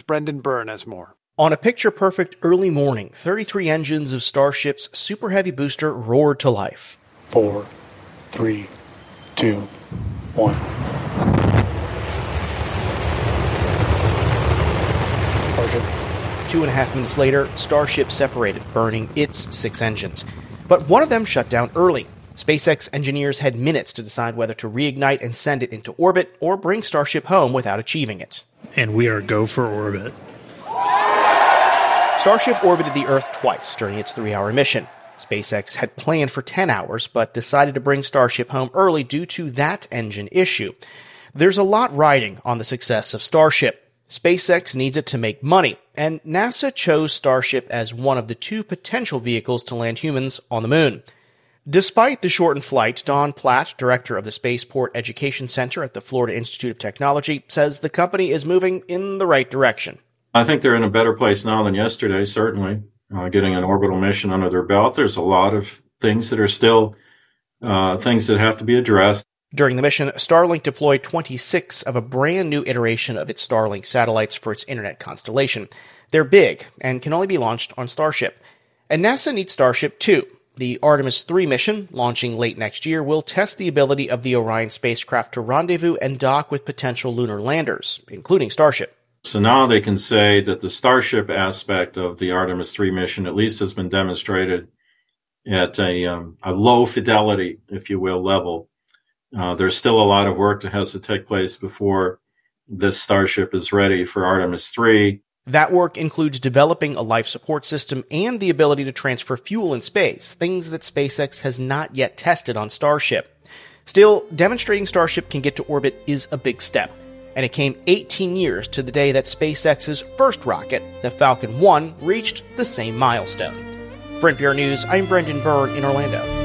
Brendan Byrne has more. On a picture-perfect early morning, 33 engines of Starship's Super Heavy booster roared to life. 4, 3, 2, 1. Starship. 2.5 minutes later, Starship separated, burning its 6 engines. But one of them shut down early. SpaceX engineers had minutes to decide whether to reignite and send it into orbit or bring Starship home without achieving it. And we are go for orbit. Starship orbited the Earth twice during its 3-hour mission. SpaceX had planned for 10 hours, but decided to bring Starship home early due to that engine issue. There's a lot riding on the success of Starship. SpaceX needs it to make money, and NASA chose Starship as one of the 2 potential vehicles to land humans on the moon. Despite the shortened flight, Don Platt, director of the Spaceport Education Center at the Florida Institute of Technology, says the company is moving in the right direction. I think they're in a better place now than yesterday, certainly. Getting an orbital mission under their belt, there's a lot of things that are still things that have to be addressed. During the mission, Starlink deployed 26 of a brand new iteration of its Starlink satellites for its internet constellation. They're big and can only be launched on Starship. And NASA needs Starship too. The Artemis 3 mission, launching late next year, will test the ability of the Orion spacecraft to rendezvous and dock with potential lunar landers, including Starship. So now they can say that the Starship aspect of the Artemis 3 mission at least has been demonstrated at a low fidelity, if you will, level. There's still a lot of work that has to take place before this Starship is ready for Artemis 3. That work includes developing a life support system and the ability to transfer fuel in space, things that SpaceX has not yet tested on Starship. Still, demonstrating Starship can get to orbit is a big step. And it came 18 years to the day that SpaceX's first rocket, the Falcon 1, reached the same milestone. For NPR News, I'm Brendan Byrne in Orlando.